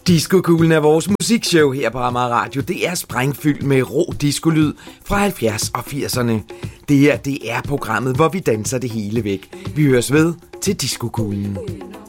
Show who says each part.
Speaker 1: Disco-kuglen er vores musikshow her på Amager Radio. Det er sprængfyldt med rå discolyd fra 70 og 80'erne. Det her, det er programmet, hvor vi danser det hele væk. Vi høres ved til Disco-kuglen.